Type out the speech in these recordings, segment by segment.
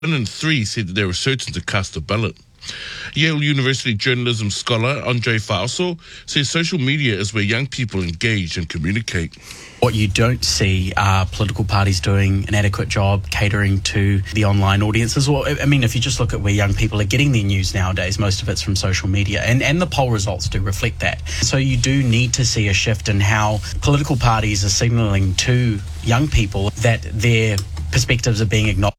1 in 3 said that they were certain to cast a ballot. Yale University journalism scholar Andre Fausto says social media is where young people engage and communicate. What you don't see are political parties doing an adequate job catering to the online audiences. Well, I mean, if you just look at where young people are getting their news nowadays, most of it's from social media, and the poll results do reflect that. So you do need to see a shift in how political parties are signalling to young people that their perspectives are being acknowledged.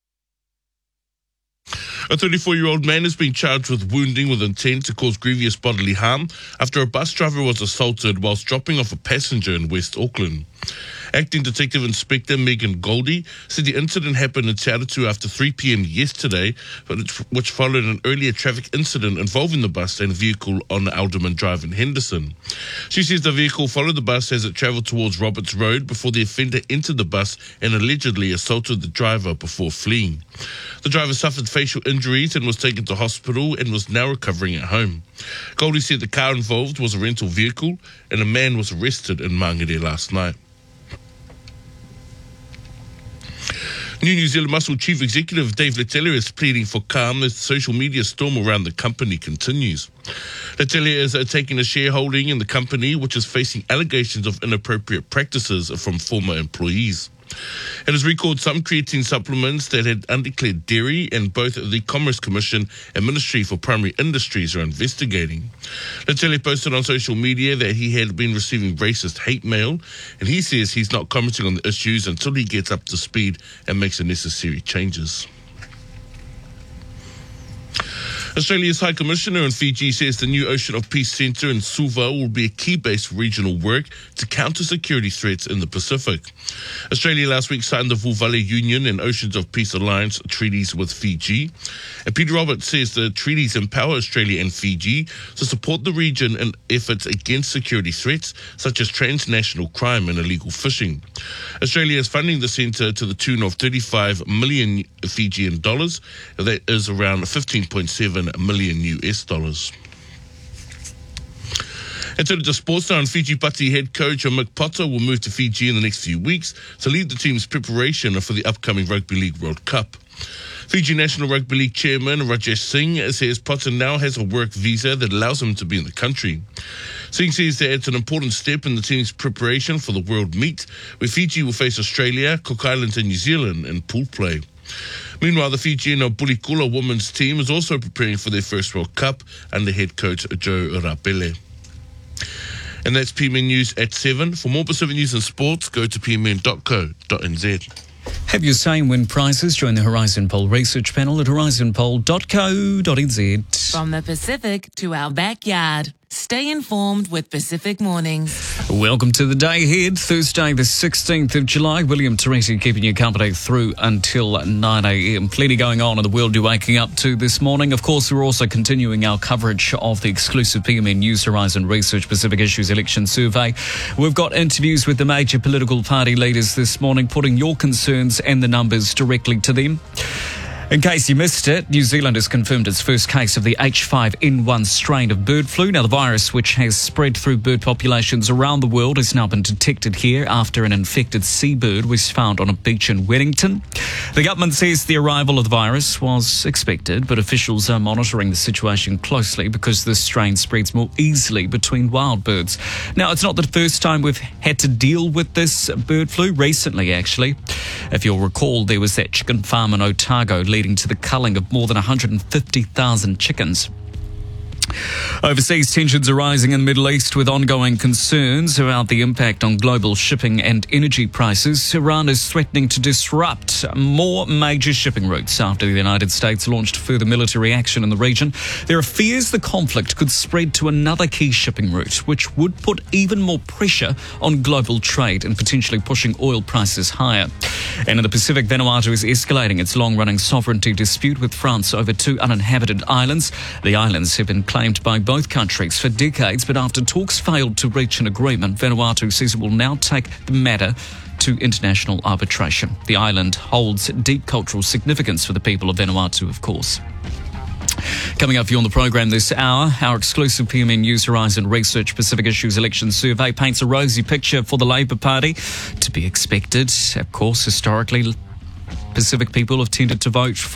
A 34-year-old man is being charged with wounding with intent to cause grievous bodily harm after a bus driver was assaulted whilst dropping off a passenger in West Auckland. Acting Detective Inspector Megan Goldie said the incident happened in Te Aratu after 3 p.m. yesterday, which followed an earlier traffic incident involving the bus and a vehicle on Alderman Drive in Henderson. She says the vehicle followed the bus as it travelled towards Roberts Road before the offender entered the bus and allegedly assaulted the driver before fleeing. The driver suffered facial injuries and was taken to hospital and was now recovering at home. Goldie said the car involved was a rental vehicle and a man was arrested in Mangere last night. New Zealand Muscle Chief Executive Dave Letelier is pleading for calm as the social media storm around the company continues. Letelier is taking a shareholding in the company, which is facing allegations of inappropriate practices from former employees. It has recalled some creatine supplements that had undeclared dairy, and both the Commerce Commission and Ministry for Primary Industries are investigating. Letelier posted on social media that he had been receiving racist hate mail, and he says he's not commenting on the issues until he gets up to speed and makes the necessary changes. Australia's High Commissioner in Fiji says the new Ocean of Peace Centre in Suva will be a key base for regional work to counter security threats in the Pacific. Australia last week signed the Vulvale Union and Oceans of Peace Alliance treaties with Fiji. And Peter Roberts says the treaties empower Australia and Fiji to support the region in efforts against security threats such as transnational crime and illegal fishing. Australia is funding the centre to the tune of 35 million Fijian dollars. That is around 15.7 million US dollars. And turning to sports now, Fiji Pati head coach Mick Potter will move to Fiji in the next few weeks to lead the team's preparation for the upcoming Rugby League World Cup. Fiji National Rugby League chairman Rajesh Singh says Potter now has a work visa that allows him to be in the country. Singh says that it's an important step in the team's preparation for the World Meet, where Fiji will face Australia, Cook Islands and New Zealand in pool play. Meanwhile, the Fijian Bulikula women's team is also preparing for their first World Cup under head coach Joe Rapele. And that's PMN News at 7. For more Pacific news and sports, go to pmn.co.nz. Have your say in wind prices. Join the Horizon Poll research panel at horizonpoll.co.nz. From the Pacific to our backyard. Stay informed with Pacific Mornings. Welcome to the day ahead, Thursday the 16th of July. William Teresi keeping you company through until 9 a.m. Plenty going on in the world you're waking up to this morning. Of course, we're also continuing our coverage of the exclusive PMN News Horizon Research Pacific Issues Election Survey. We've got interviews with the major political party leaders this morning, putting your concerns and the numbers directly to them. In case you missed it, New Zealand has confirmed its first case of the H5N1 strain of bird flu. Now, the virus, which has spread through bird populations around the world, has now been detected here after an infected seabird was found on a beach in Wellington. The government says the arrival of the virus was expected, but officials are monitoring the situation closely because this strain spreads more easily between wild birds. Now, it's not the first time we've had to deal with this bird flu. Recently, actually, if you'll recall, there was that chicken farm in Otago leading to the culling of more than 150,000 chickens. Overseas tensions are rising in the Middle East with ongoing concerns about the impact on global shipping and energy prices. Iran is threatening to disrupt more major shipping routes after the United States launched further military action in the region. There are fears the conflict could spread to another key shipping route, which would put even more pressure on global trade and potentially pushing oil prices higher. And in the Pacific, Vanuatu is escalating its long-running sovereignty dispute with France over 2 uninhabited islands. The islands have been claimed by both countries for decades, but after talks failed to reach an agreement, Vanuatu says it will now take the matter to international arbitration. The island holds deep cultural significance for the people of Vanuatu, of course. Coming up for you on the program this hour, our exclusive PMN News Horizon Research Pacific Issues Election Survey paints a rosy picture for the Labour Party. To be expected, of course, historically, Pacific people have tended to vote